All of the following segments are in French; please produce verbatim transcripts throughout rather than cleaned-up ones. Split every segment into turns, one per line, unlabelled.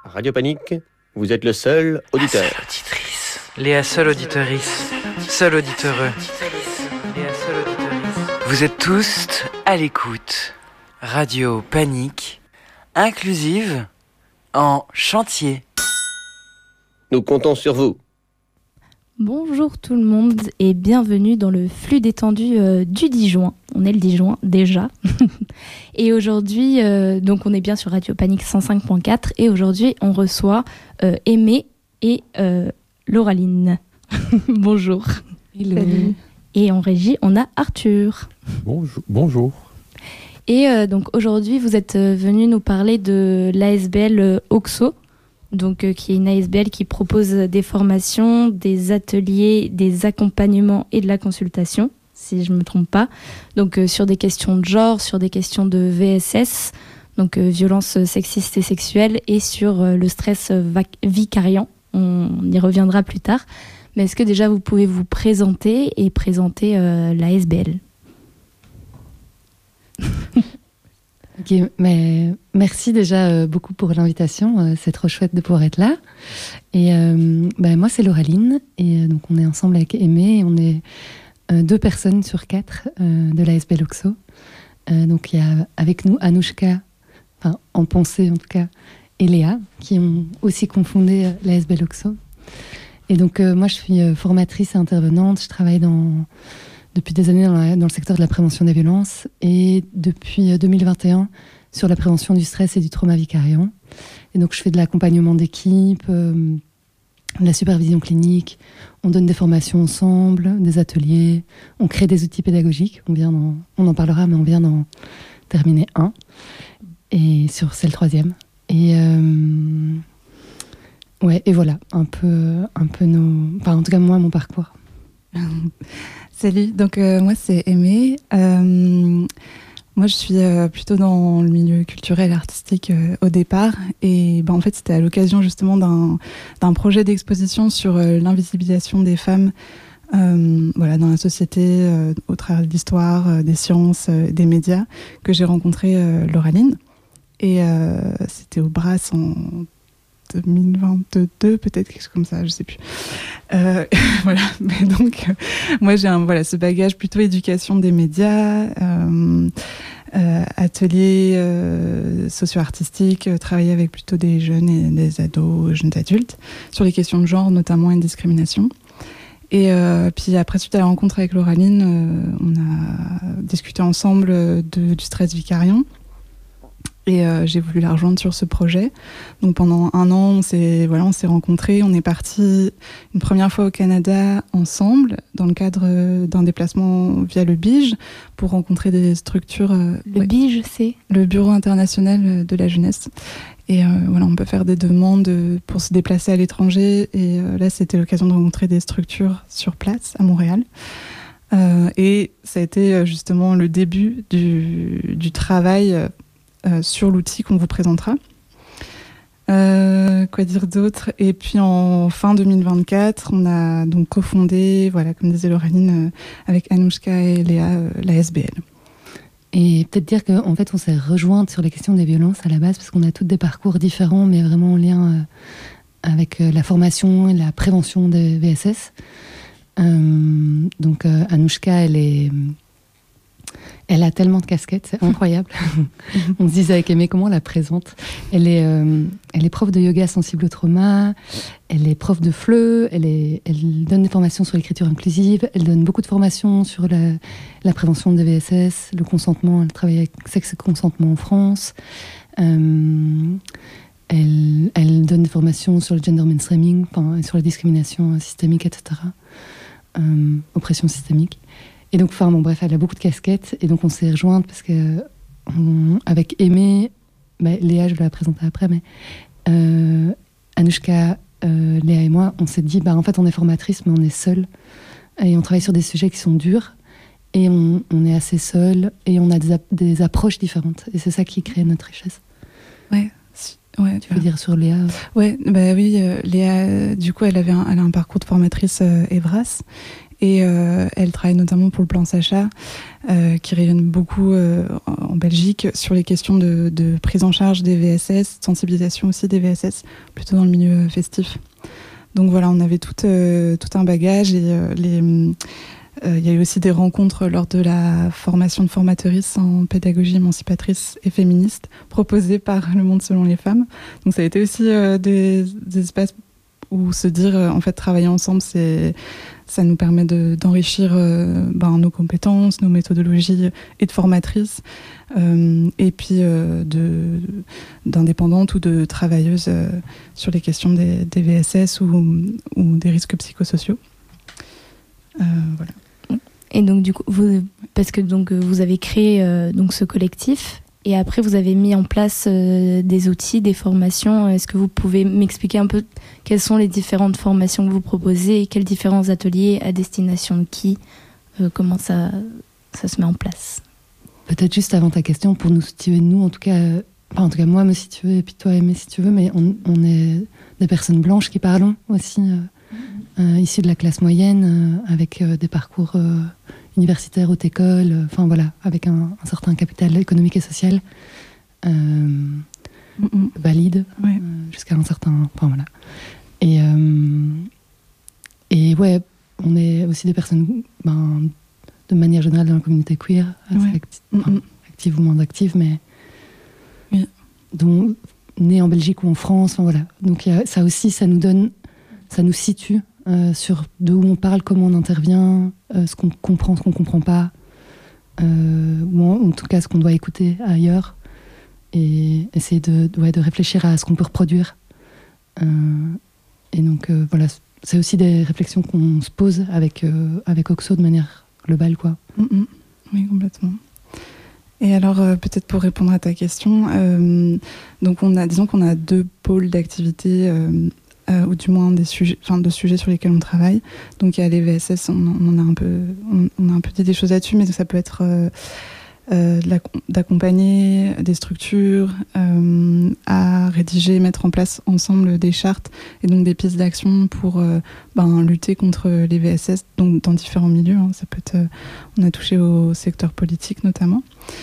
Radio Panique, vous êtes le seul auditeur.
La seule auditrice. Léa, seule auditorice. Seul auditeur. Léa, seule auditorice. Vous êtes tous à l'écoute. Radio Panique, inclusive, en chantier.
Nous comptons sur vous.
Bonjour tout le monde et bienvenue dans le flux détendu euh, du dix juin. On est le dix juin déjà. Et aujourd'hui, euh, donc on est bien sur Radio Panique cent cinq point quatre et aujourd'hui on reçoit euh, Aimée et euh, Lauraline. Bonjour.
Salut.
Et en régie, on a Arthur.
Bonjour. Bonjour.
Et euh, donc aujourd'hui, vous êtes euh, venus nous parler de l'A S B L euh, Oxo. Donc, euh, qui est une A S B L qui propose des formations, des ateliers, des accompagnements et de la consultation, si je ne me trompe pas. Donc, euh, sur des questions de genre, sur des questions de V S S, donc euh, violences sexistes et sexuelles, et sur euh, le stress vac- vicariant. On y reviendra plus tard. Mais est-ce que déjà vous pouvez vous présenter et présenter euh, l'A S B L ?
Ok, mais merci déjà euh, beaucoup pour l'invitation. Euh, c'est trop chouette de pouvoir être là. Et euh, ben, moi, c'est Lauraline. Et euh, donc, on est ensemble avec Aimée. Et on est euh, deux personnes sur quatre euh, de l'A S B L Oxo. Euh, donc, il y a avec nous Anouchka, enfin, en pensée en tout cas, et Léa, qui ont aussi confondé euh, l'A S B L Oxo. Et donc, euh, moi, je suis euh, formatrice et intervenante. Je travaille dans... depuis des années dans, la, dans le secteur de la prévention des violences et depuis deux mille vingt et un sur la prévention du stress et du trauma vicariant. Et donc je fais de l'accompagnement d'équipe, euh, de la supervision clinique, on donne des formations ensemble, des ateliers, on crée des outils pédagogiques, on, vient d'en, on en parlera mais on vient d'en terminer un, et sur c'est le troisième. Et, euh, ouais, et voilà, un peu, un peu nos... Enfin en tout cas moi, mon parcours.
Salut, donc euh, moi c'est Aimée. Euh, moi je suis euh, plutôt dans le milieu culturel et artistique euh, au départ. Et ben, en fait c'était à l'occasion justement d'un, d'un projet d'exposition sur euh, l'invisibilisation des femmes euh, voilà, dans la société, euh, au travers de l'histoire, euh, des sciences, euh, des médias, que j'ai rencontré euh, Lauraline. Et euh, c'était au Brass en deux mille vingt-deux, peut-être, quelque chose comme ça, je sais plus. Euh, voilà, mais donc, euh, moi j'ai un, voilà, ce bagage plutôt éducation des médias, euh, euh, atelier euh, socio-artistique, euh, travailler avec plutôt des jeunes et des ados, jeunes adultes, sur les questions de genre notamment et de discrimination. Et euh, puis après, suite à la rencontre avec Lauraline, euh, on a discuté ensemble de, du stress vicariant. Et euh, j'ai voulu la rejoindre sur ce projet. Donc pendant un an, on s'est, voilà, on s'est rencontrés. On est partis une première fois au Canada ensemble, dans le cadre d'un déplacement via le B I J, pour rencontrer des structures... Euh,
Le
ouais,
B I J, c'est
le Bureau international de la jeunesse. Et euh, voilà, on peut faire des demandes pour se déplacer à l'étranger. Et euh, là, c'était l'occasion de rencontrer des structures sur place, à Montréal. Euh, et ça a été justement le début du, du travail... Euh, sur l'outil qu'on vous présentera. Euh, quoi dire d'autre ? Et puis en fin deux mille vingt-quatre, on a donc cofondé, voilà, comme disait Lauraline, euh, avec Anouchka et Léa, euh, l'A S B L.
Et peut-être dire qu'en fait, on s'est rejointes sur les questions des violences à la base, parce qu'on a toutes des parcours différents, mais vraiment en lien euh, avec euh, la formation et la prévention des V S S. Euh, donc euh, Anouchka, elle est... Elle a tellement de casquettes, c'est incroyable. On se disait avec Aimée comment on la présente. Elle est, euh, elle est prof de yoga sensible au trauma, elle est prof de F L E, elle, est, elle donne des formations sur l'écriture inclusive, elle donne beaucoup de formations sur la, la prévention des V S S, le consentement, elle travaille avec sexe et consentement en France. Euh, elle, elle donne des formations sur le gender mainstreaming, enfin, sur la discrimination systémique, et cetera. Euh, oppression systémique. Et donc, enfin, bon, bref, elle a beaucoup de casquettes. Et donc, on s'est rejointes parce que, on, avec Aimée, bah, Léa, je vais la présenter après, mais euh, Anouchka, euh, Léa et moi, on s'est dit, bah, en fait, on est formatrices, mais on est seules. Et on travaille sur des sujets qui sont durs. Et on, on est assez seules. Et on a des, ap- des approches différentes. Et c'est ça qui crée notre richesse.
Ouais. Ouais,
tu veux dire sur Léa?
Ouais, bah oui, euh, Léa, du coup, elle avait un, elle a un parcours de formatrice euh, Evras. Et euh, elle travaille notamment pour le plan Sacha, euh, qui rayonne beaucoup euh, en Belgique sur les questions de, de prise en charge des V S S, sensibilisation aussi des V S S, plutôt dans le milieu festif. Donc voilà, on avait tout, euh, tout un bagage et euh, les, euh, il y a eu aussi des rencontres lors de la formation de formatrices en pédagogie émancipatrice et féministe proposée par Le Monde selon les femmes. Donc ça a été aussi euh, des, des espaces où se dire, euh, en fait, travailler ensemble, c'est... ça nous permet de, d'enrichir euh, ben, nos compétences, nos méthodologies et de formatrices, euh, et puis euh, de, d'indépendantes ou de travailleuses euh, sur les questions des, des V S S ou, ou des risques psychosociaux. Euh, voilà.
Et donc du coup, vous, parce que donc vous avez créé euh, donc ce collectif. Et après, vous avez mis en place euh, des outils, des formations. Est-ce que vous pouvez m'expliquer un peu quelles sont les différentes formations que vous proposez et quels différents ateliers à destination de qui, euh, comment ça, ça se met en place?
Peut-être juste avant ta question, pour nous situer, nous, en tout cas, euh, enfin, en tout cas moi, me situer, et puis toi, Aimé, si tu veux, mais on, on est des personnes blanches qui parlons aussi, euh, euh, issues de la classe moyenne, euh, avec euh, des parcours... Euh, universitaire, haute école, enfin euh, voilà, avec un, un certain capital économique et social euh, mm-hmm. valide
ouais.
euh, jusqu'à un certain... Enfin voilà. Et, euh, et ouais, on est aussi des personnes, ben, de manière générale, dans la communauté queer, assez
ouais.
acti- enfin, active ou moins active, mais
oui.
dont, née en Belgique ou en France, enfin voilà. Donc y a, ça aussi, ça nous donne, ça nous situe Euh, sur d'où on parle, comment on intervient, euh, ce qu'on comprend, ce qu'on ne comprend pas, euh, ou en, en tout cas ce qu'on doit écouter ailleurs, et essayer de, de, ouais, de réfléchir à ce qu'on peut reproduire. Euh, et donc euh, voilà, c'est aussi des réflexions qu'on se pose avec, euh, avec Oxo de manière globale, quoi.
Mm-hmm. Oui, complètement. Et alors, euh, peut-être pour répondre à ta question, euh, donc on a, disons qu'on a deux pôles d'activité, euh, Euh, ou du moins des sujets, enfin de sujets sur lesquels on travaille. Donc il y a les V S S, on, on en a un peu, on, on a un peu dit des choses là-dessus, mais ça peut être euh, euh, d'accompagner des structures euh, à rédiger, mettre en place ensemble des chartes et donc des pistes d'action pour euh, ben, lutter contre les V S S, donc dans différents milieux. Hein. Ça peut être, euh, on a touché au secteur politique notamment.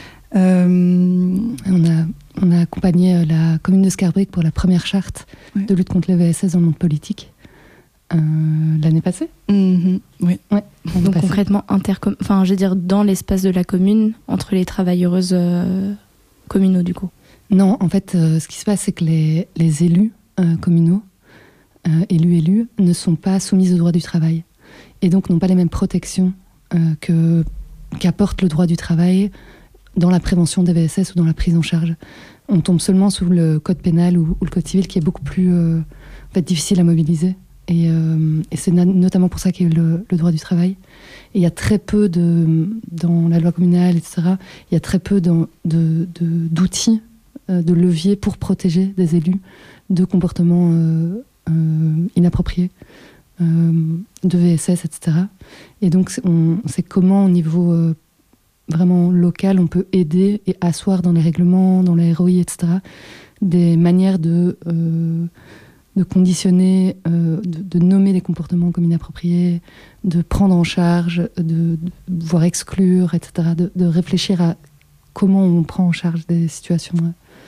Euh...
On a, on a accompagné la commune de Scarbeck pour la première charte ouais. de lutte contre les V S S dans le monde politique euh, l'année passée.
Mmh, oui.
Ouais,
donc passée. Concrètement, intercom... enfin, je veux dire, dans l'espace de la commune, entre les travailleuses euh, communaux du coup.
Non, en fait, euh, ce qui se passe, c'est que les, les élus euh, communaux, euh, élus élus, ne sont pas soumis au droit du travail et donc n'ont pas les mêmes protections euh, que, qu'apporte le droit du travail dans la prévention des V S S ou dans la prise en charge. On tombe seulement sous le code pénal ou, ou le code civil qui est beaucoup plus euh, en fait, difficile à mobiliser. Et, euh, et c'est na- notamment pour ça qu'il y a eu le, le droit du travail. Et il y a très peu de, dans la loi communale, et cetera, il y a très peu de, de, de, d'outils, euh, de leviers pour protéger des élus de comportements euh, euh, inappropriés, euh, de V S S, et cetera. Et donc, c'est, on, c'est comment au niveau... Euh, vraiment local, on peut aider et asseoir dans les règlements, dans les R O I, et cetera, des manières de, euh, de conditionner, euh, de, de nommer les comportements comme inappropriés, de prendre en charge, de, de voire exclure, et cetera, de, de réfléchir à comment on prend en charge des situations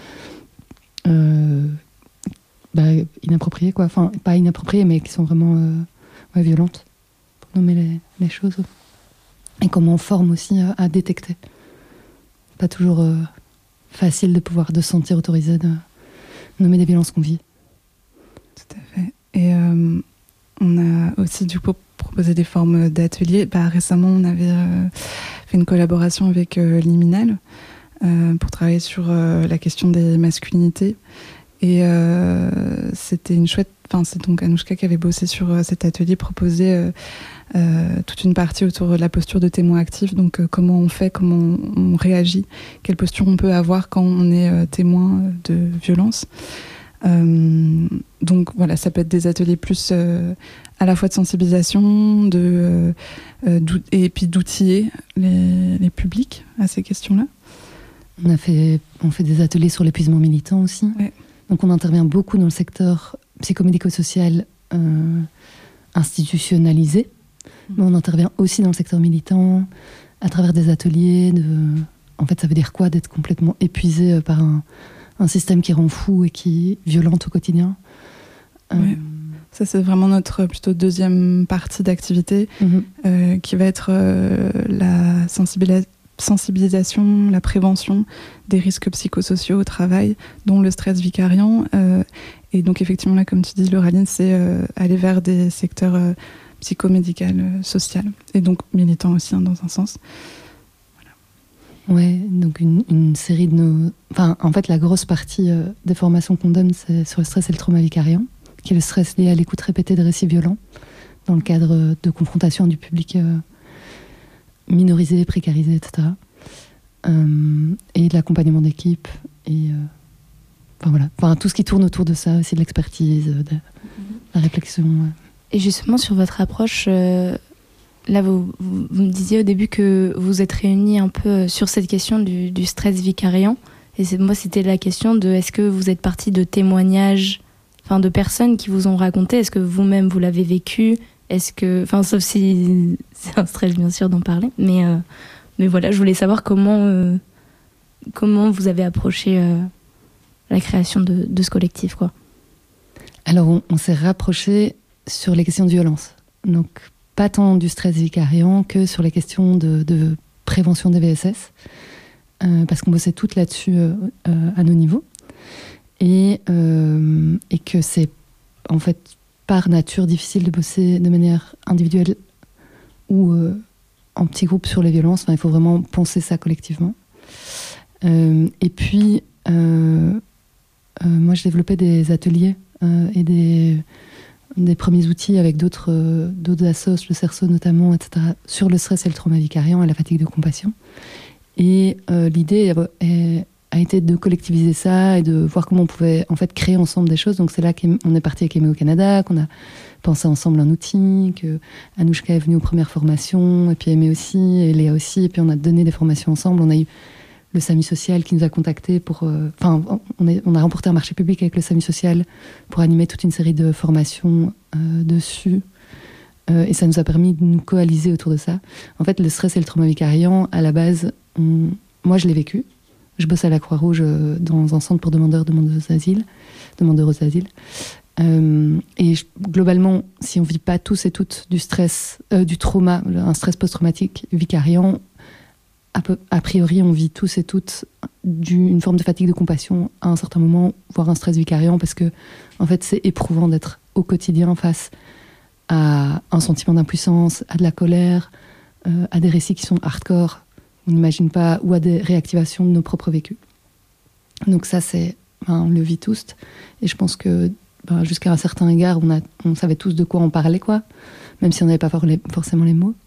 euh, bah, inappropriées, quoi. Enfin, pas inappropriées, mais qui sont vraiment euh, ouais, violentes, pour nommer les, les choses. Et comment on forme aussi à, à détecter. Pas toujours euh, facile de pouvoir de se sentir autorisé de nommer des violences qu'on vit.
Tout à fait. Et euh, on a aussi du coup proposé des formes d'ateliers. Bah, récemment, on avait euh, fait une collaboration avec euh, Liminal euh, pour travailler sur euh, la question des masculinités. Et euh, c'était une chouette... Enfin, c'est donc Anouchka qui avait bossé sur euh, cet atelier, proposé euh, euh, toute une partie autour de la posture de témoin actif. Donc, euh, comment on fait, comment on, on réagit, quelle posture on peut avoir quand on est euh, témoin de violence. Euh, donc, voilà, ça peut être des ateliers plus euh, à la fois de sensibilisation, de, euh, et puis d'outiller les, les publics à ces questions-là.
On a fait, on fait des ateliers sur l'épuisement militant aussi.
Ouais.
Donc on intervient beaucoup dans le secteur psychomédico-social euh, institutionnalisé, mmh. mais on intervient aussi dans le secteur militant, à travers des ateliers. De... En fait, ça veut dire quoi d'être complètement épuisé par un, un système qui rend fou et qui violente au quotidien.
Ouais. Euh... Ça, c'est vraiment notre plutôt deuxième partie d'activité, mmh. euh, qui va être euh, la sensibilisation sensibilisation, la prévention des risques psychosociaux au travail, dont le stress vicariant. Euh, et donc, effectivement, là, comme tu dis, Lauraline, c'est euh, aller vers des secteurs euh, psychomédical, euh, social, et donc militant aussi, hein, dans un sens.
Voilà. Ouais, donc une, une série de nos... Enfin, en fait, la grosse partie euh, des formations qu'on donne, c'est sur le stress et le trauma vicariant, qui est le stress lié à l'écoute répétée de récits violents, dans le cadre de confrontation du public euh, minorisé, précarisé, et cetera. Euh, et de l'accompagnement d'équipe, et euh, enfin voilà, enfin tout ce qui tourne autour de ça, aussi de l'expertise, de, de la réflexion. Ouais.
Et justement sur votre approche, euh, là vous, vous, vous me disiez au début que vous êtes réunis un peu sur cette question du, du stress vicariant. Et c'est, moi c'était la question de est-ce que vous êtes parti de témoignages, enfin de personnes qui vous ont raconté, est-ce que vous-même vous l'avez vécu? Est-ce que, enfin, sauf si c'est un stress bien sûr d'en parler, mais euh, mais voilà, je voulais savoir comment euh, comment vous avez approché euh, la création de, de ce collectif, quoi.
Alors, on, on s'est rapproché sur les questions de violence, donc pas tant du stress vicariant que sur les questions de, de prévention des V S S, euh, parce qu'on bossait toutes là-dessus euh, euh, à nos niveaux, et euh, et que c'est en fait par nature difficile de bosser de manière individuelle ou euh, en petits groupes sur les violences. Enfin, il faut vraiment penser ça collectivement. Euh, et puis, euh, euh, moi, je développais des ateliers euh, et des, des premiers outils avec d'autres, euh, d'autres assos, le CERSO notamment, et cetera, sur le stress et le trauma vicariant et la fatigue de compassion. Et euh, l'idée est, est a été de collectiviser ça et de voir comment on pouvait en fait créer ensemble des choses. Donc c'est là qu'on est parti avec Aimé au Canada, qu'on a pensé ensemble un outil, que Anouchka est venue aux premières formations, et puis Aimé aussi, et Léa aussi, et puis on a donné des formations ensemble. On a eu le SAMU social qui nous a contactés pour... Enfin, euh, on, on a remporté un marché public avec le SAMU social pour animer toute une série de formations euh, dessus. Euh, et ça nous a permis de nous coaliser autour de ça. En fait, le stress et le trauma vicariant, à la base, on... moi je l'ai vécu. Je bosse à la Croix-Rouge dans un centre pour demandeurs, demandeuses d'asile, demandeurs d'asile. Euh, et je, globalement, si on ne vit pas tous et toutes du stress, euh, du trauma, un stress post-traumatique vicariant, a, peu, a priori, on vit tous et toutes du, une forme de fatigue de compassion à un certain moment, voire un stress vicariant, parce que en fait, c'est éprouvant d'être au quotidien face à un sentiment d'impuissance, à de la colère, euh, à des récits qui sont hardcore. On n'imagine pas, ou à des réactivations de nos propres vécus. Donc ça, c'est, ben, on le vit tous. Et je pense que ben, jusqu'à un certain égard, on, a, on savait tous de quoi on parlait, quoi, même si on n'avait pas for- les, forcément les mots.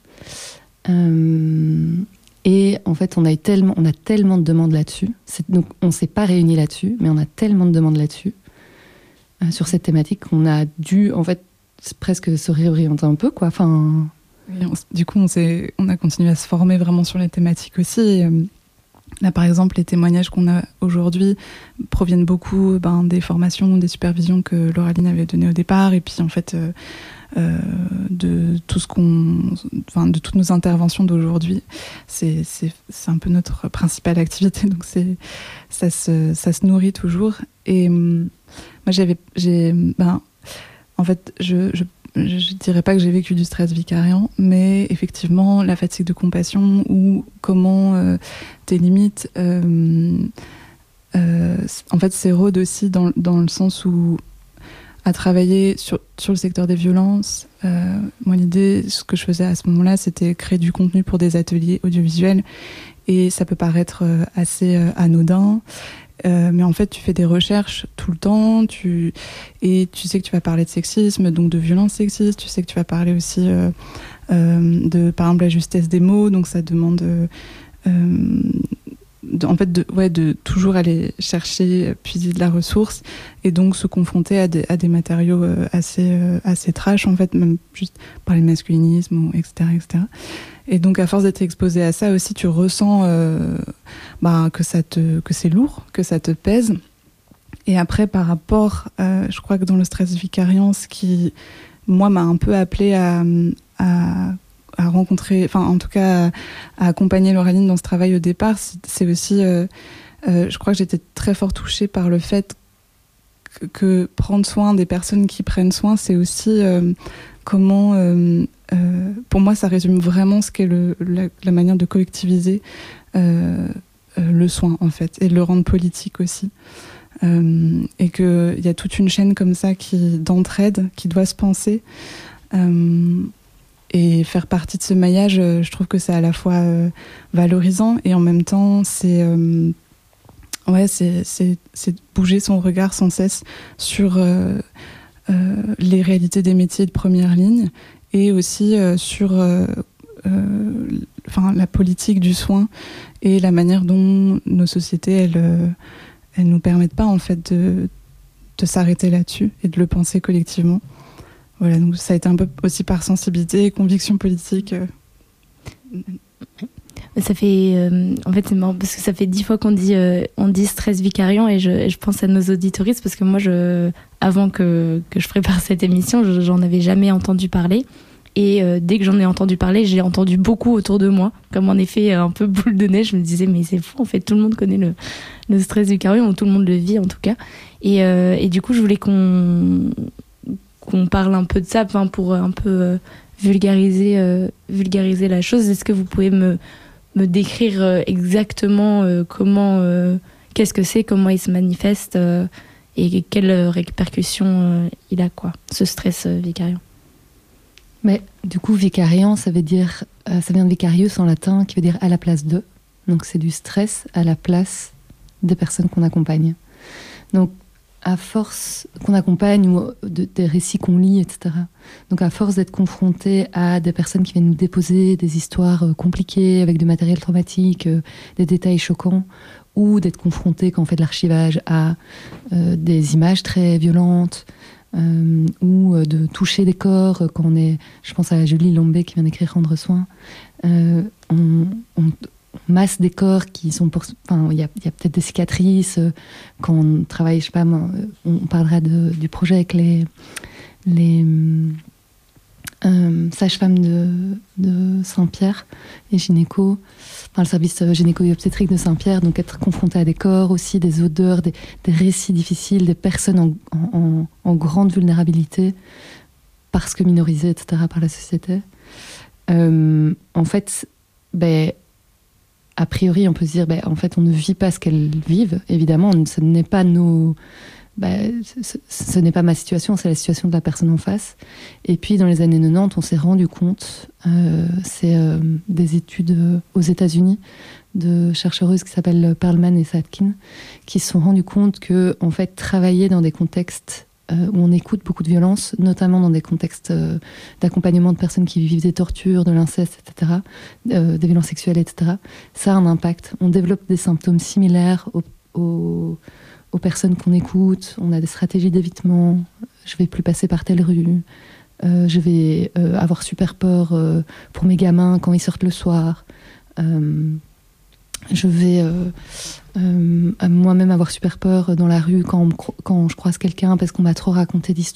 Euh, et en fait, on a, eu tellement, on a tellement de demandes là-dessus. C'est, donc on ne s'est pas réunis là-dessus, mais on a tellement de demandes là-dessus, euh, sur cette thématique, qu'on a dû, en fait, presque se réorienter un peu, quoi. Enfin...
Oui, on, du coup, on, s'est, on a continué à se former vraiment sur les thématiques aussi. Et, euh, là, par exemple, les témoignages qu'on a aujourd'hui proviennent beaucoup ben, des formations, des supervisions que Lauraline avait données au départ, et puis en fait euh, euh, de tout ce qu'on, enfin, de toutes nos interventions d'aujourd'hui. C'est, c'est, c'est un peu notre principale activité, donc c'est, ça se, ça se nourrit toujours. Et euh, moi, j'avais, j'ai, ben, en fait, je, je Je ne dirais pas que j'ai vécu du stress vicariant, mais effectivement, la fatigue de compassion ou comment euh, tes limites, euh, euh, en fait, s'érodent aussi dans, dans le sens où, à travailler sur, sur le secteur des violences, euh, moi, l'idée, ce que je faisais à ce moment-là, c'était créer du contenu pour des ateliers audiovisuels, et ça peut paraître euh, assez euh, anodin. Euh, mais en fait, tu fais des recherches tout le temps, tu... et tu sais que tu vas parler de sexisme, donc de violence sexiste, tu sais que tu vas parler aussi euh, euh, de, par exemple, la justesse des mots, donc ça demande, euh, de, en fait, de, ouais, de toujours aller chercher, puiser de la ressource, et donc se confronter à des, à des matériaux euh, assez, euh, assez trash, en fait, même juste par les masculinismes, et cetera, et cetera. Et donc, à force d'être exposé à ça aussi, tu ressens euh, bah, que, ça te, que c'est lourd, que ça te pèse. Et après, par rapport, euh, je crois que dans le stress vicariant, ce qui, moi, m'a un peu appelé à, à, à rencontrer, enfin, en tout cas, à, à accompagner Lauraline dans ce travail au départ, c'est, c'est aussi, euh, euh, je crois que j'étais très fort touchée par le fait que, que prendre soin des personnes qui prennent soin, c'est aussi euh, comment, euh, euh, pour moi, ça résume vraiment ce qu'est le, la, la manière de collectiviser euh, euh, le soin, en fait, et de le rendre politique aussi. Euh, et qu'il y a toute une chaîne comme ça qui, d'entraide qui doit se penser. Euh, et faire partie de ce maillage, je trouve que c'est à la fois euh, valorisant et en même temps, c'est, euh, ouais, c'est, c'est, c'est bouger son regard sans cesse sur euh, euh, les réalités des métiers de première ligne et aussi euh, sur euh, euh, enfin, la politique du soin et la manière dont nos sociétés, elles, euh, elles nous permettent pas en fait de, de s'arrêter là-dessus et de le penser collectivement. Voilà, donc ça a été un peu aussi par sensibilité et conviction politique.
Ça fait, euh, en fait, c'est marrant parce que ça fait dix fois qu'on dit, euh, on dit stress vicariant et je, je pense à nos auditoristes parce que moi, je, avant que, que je prépare cette émission, je, j'en avais jamais entendu parler. Et euh, dès que j'en ai entendu parler, j'ai entendu beaucoup autour de moi, comme en effet un peu boule de neige. Je me disais, mais c'est fou, en fait, tout le monde connaît le, le stress vicariant, ou tout le monde le vit en tout cas. Et, euh, et du coup, je voulais qu'on, qu'on parle un peu de ça, enfin, pour un peu euh, vulgariser, euh, vulgariser la chose. Est-ce que vous pouvez me, me décrire euh, exactement euh, comment, euh, qu'est-ce que c'est, comment il se manifeste euh, et quelles répercussions euh, il a, quoi, ce stress euh, vicariant?
Mais du coup, vicariant, ça veut dire, euh, ça vient de vicarius en latin, qui veut dire à la place de. Donc c'est du stress à la place des personnes qu'on accompagne. Donc à force qu'on accompagne ou de, des récits qu'on lit, et cetera. Donc à force d'être confronté à des personnes qui viennent nous déposer des histoires euh, compliquées avec du matériel traumatique, euh, des détails choquants, ou d'être confronté quand on fait de l'archivage à euh, des images très violentes. Euh, ou euh, de toucher des corps euh, quand on est, je pense à Julie Lombé qui vient d'écrire Rendre soin, euh, on, on, on masse des corps qui sont pour, enfin il y a, y a peut-être des cicatrices euh, quand on travaille, je sais pas moi, on parlera de, du projet avec les les euh, sages-femmes de, de Saint-Pierre et gynéco, enfin le service gynéco-obstétrique de Saint-Pierre, donc être confronté à des corps aussi, des odeurs, des, des récits difficiles, des personnes en, en, en grande vulnérabilité parce que minorisées, et cetera par la société. Euh, en fait, ben, a priori, on peut se dire, ben, en fait, on ne vit pas ce qu'elles vivent. Évidemment, ce n'est pas nos... Ben, ce, ce n'est pas ma situation, c'est la situation de la personne en face. Et puis, dans les années quatre-vingt-dix, on s'est rendu compte, euh, c'est euh, des études aux États-Unis de chercheuses qui s'appellent Perlman et Sadkin, qui se sont rendues compte que, en fait, travailler dans des contextes euh, où on écoute beaucoup de violence, notamment dans des contextes euh, d'accompagnement de personnes qui vivent des tortures, de l'inceste, et cetera, euh, des violences sexuelles, et cetera, ça a un impact. On développe des symptômes similaires aux, aux aux personnes qu'on écoute, on a des stratégies d'évitement, je vais plus passer par telle rue, euh, je vais euh, avoir super peur euh, pour mes gamins quand ils sortent le soir, euh, je vais euh, euh, moi-même avoir super peur dans la rue quand, on me, quand je croise quelqu'un parce qu'on m'a trop raconté d'histoires.